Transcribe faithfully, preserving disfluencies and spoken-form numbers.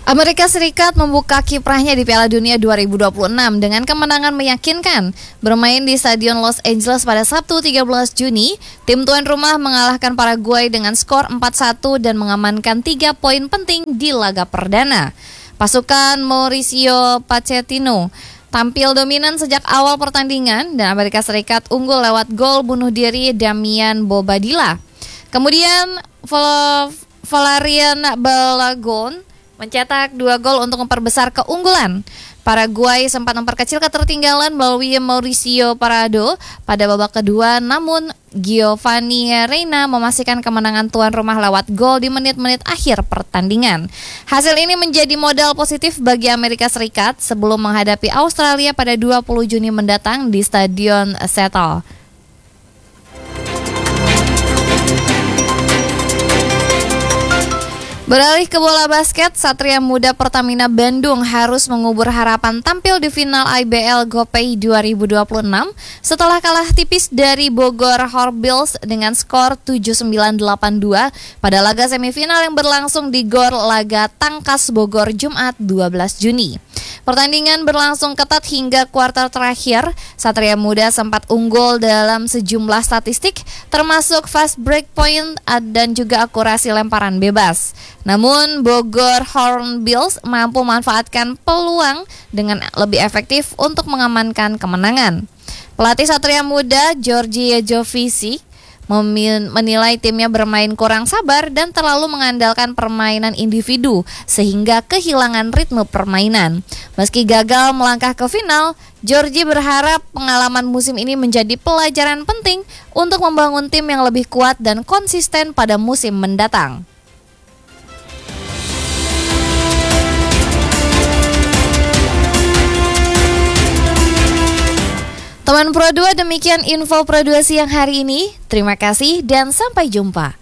Amerika Serikat membuka kiprahnya di Piala Dunia dua ribu dua puluh enam dengan kemenangan meyakinkan. Bermain di Stadion Los Angeles pada Sabtu tiga belas Juni, tim tuan rumah mengalahkan Paraguay dengan skor empat satu dan mengamankan tiga poin penting di laga perdana. Pasukan Mauricio Pochettino tampil dominan sejak awal pertandingan dan Amerika Serikat unggul lewat gol bunuh diri Damian Bobadilla. Kemudian Valerian Balogun mencetak dua gol untuk memperbesar keunggulan. Paraguay sempat memperkecil ketertinggalan melalui Mauricio Parado pada babak kedua, namun Giovanni Reina memastikan kemenangan tuan rumah lewat gol di menit-menit akhir pertandingan. Hasil ini menjadi modal positif bagi Amerika Serikat sebelum menghadapi Australia pada dua puluh Juni mendatang di Stadion Seattle. Beralih ke bola basket, Satria Muda Pertamina Bandung harus mengubur harapan tampil di final I B L Gopay dua ribu dua puluh enam setelah kalah tipis dari Bogor Horbills dengan skor tujuh sembilan delapan dua pada laga semifinal yang berlangsung di Gor Laga Tangkas Bogor Jumat dua belas Juni. Pertandingan berlangsung ketat hingga kuartal terakhir. Satria Muda sempat unggul dalam sejumlah statistik termasuk fast break point dan juga akurasi lemparan bebas. Namun Bogor Hornbills mampu memanfaatkan peluang dengan lebih efektif untuk mengamankan kemenangan. Pelatih Satria Muda, Georgie Jovisi, menilai timnya bermain kurang sabar dan terlalu mengandalkan permainan individu sehingga kehilangan ritme permainan. Meski gagal melangkah ke final, Georgie berharap pengalaman musim ini menjadi pelajaran penting untuk membangun tim yang lebih kuat dan konsisten pada musim mendatang. Teman Pro dua, demikian info Pro dua siang hari ini. Terima kasih dan sampai jumpa.